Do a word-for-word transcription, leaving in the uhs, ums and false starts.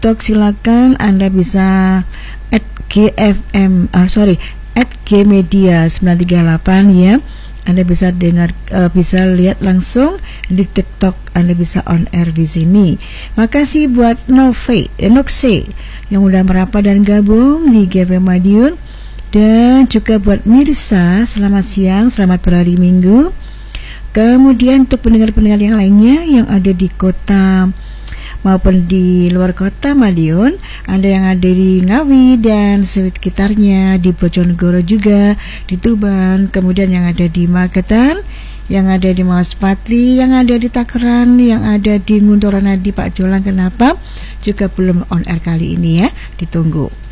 TikTok silakan Anda bisa at gfm ah sorry at gmedia sembilan tiga delapan ya. Anda bisa dengar, uh, bisa lihat langsung di TikTok. Anda bisa on air di sini. Makasih buat Nove, eh, Noxe yang udah merapat dan gabung di G F M Madiun, dan juga buat Mirsa, selamat siang, selamat berhari Minggu. Kemudian untuk pendengar-pendengar yang lainnya yang ada di kota maupun di luar kota Madiun, Anda yang ada di Ngawi dan sekitarnya, di Bojonegoro juga, di Tuban, kemudian yang ada di Magetan, yang ada di Maospatli, yang ada di Takeran, yang ada di Nguntoronadi Pak Jolang, kenapa juga belum on air kali ini ya, ditunggu.